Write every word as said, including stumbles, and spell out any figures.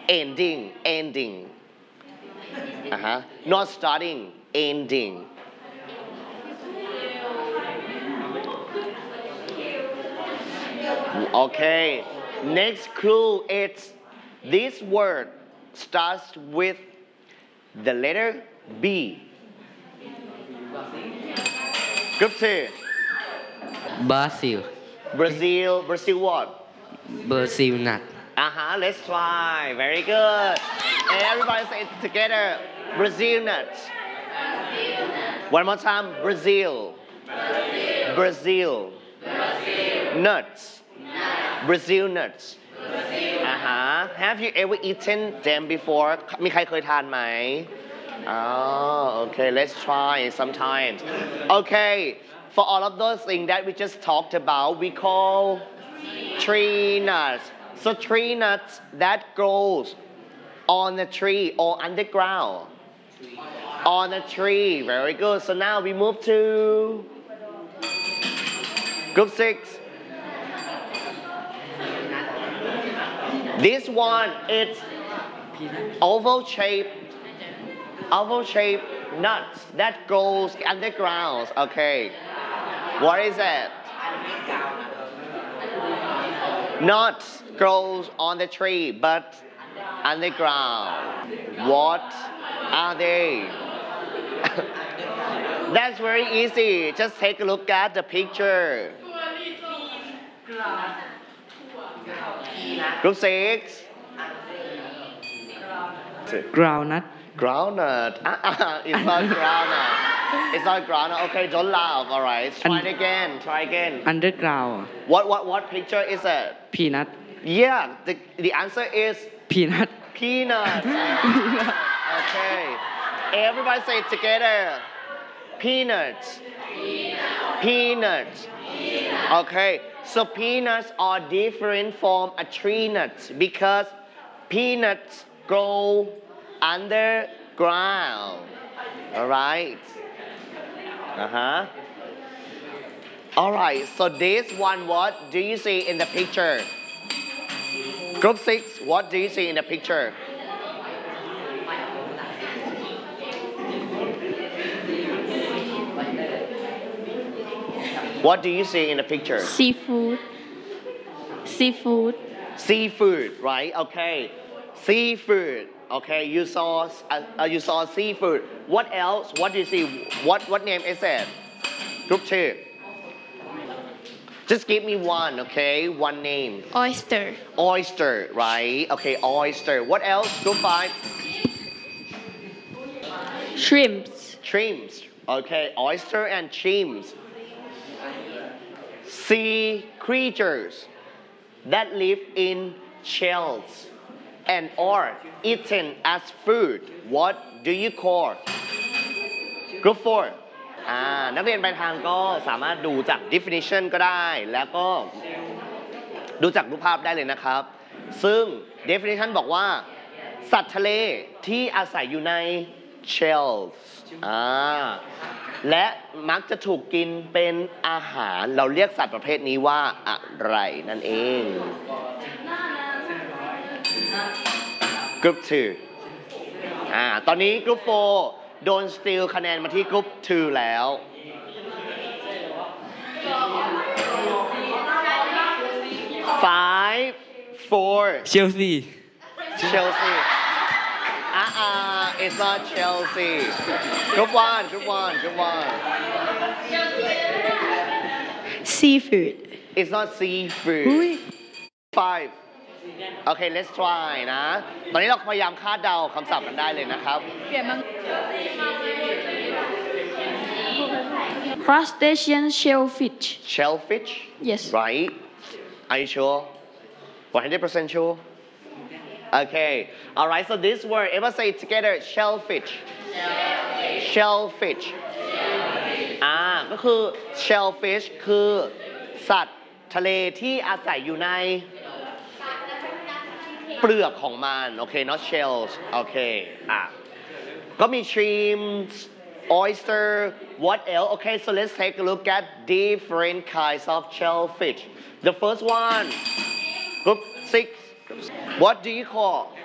ending ending uh-huh not starting ending okay next clue it's this word starts with the letter B group two Brazil. Brazil Brazil what Brazil nut. uh-huh let's try very good everybody say it together Brazil nuts one more time Brazil Brazil nuts Brazil nuts uh-huh have you ever eaten them before มีใครเคยทานไหม oh okay let's try sometimes okay for all of those things that we just talked about we call tree nuts so tree nuts that grows on the tree or underground on the tree very good so now we move to group six this one it's oval shaped oval shaped nuts that grows underground okay what is it nuts grows on the tree but underground what are they that's very easy just take a look at the picture group six Groundnut. groundnut ah, ah, it's not groundnut it's not groundnut okay don't laugh all right try it again try again Underground. what what what picture is it Peanut. yeah the the answer is Peanut. peanut okay everybody say it together peanuts peanuts okay so peanuts are different from a tree nuts because peanuts grow underground all right uh-huh all right so this one what do you see in the picture group six what do you see in the picture what do you see in the picture Seafood. Seafood. seafood right okay seafood okay you saw uh, you saw seafood what else what do you see what what name is it group two just give me one okay one name Oyster. oyster right okay oyster what else group five Shrimps. shrimps okay oyster and shrimps sea creatures that live in shells and are eaten as food what do you call group four อ่านักเรียนปลายทางก็สามารถดูจาก definition ก็ได้แล้วก็ดูจากรูปภาพได้เลยนะครับซึ่ง definition บอกว่าสัตว์ทะเลที่อาศัยอยู่ใน shells อ่าและมักจะถูกกินเป็นอาหารเราเรียกสัตว์ประเภทนี้ว่าอะไรนั่นเองกรุ๊ปสองอ่าตอนนี้กรุ๊ปสี่โดนสตีลคะแนนมาที่กรุ๊ปสองแล้วfive four Chelsea. Chelsea uh-uh it's not Chelsea group one group one group one Seafood. it's not seafood five okay let's try นะตอนนี้เราพยายามคาดเดาคำศัพท์กันได้เลยนะครับเปลี่ยนมั้ง Crustacean shellfish. shellfish Yes. right are you sure one hundred percent sure okay alright so this word ever say it together shellfish shellfish อ่าก็คือ shellfish คือสัตว์ทะเลที่อาศัยอยู่ในเปลือกของมันโอเค not shells โอเคอ่ะก็มี shrimps oyster what else okay so let's take a look at different kinds of shellfish the first one group six what do you call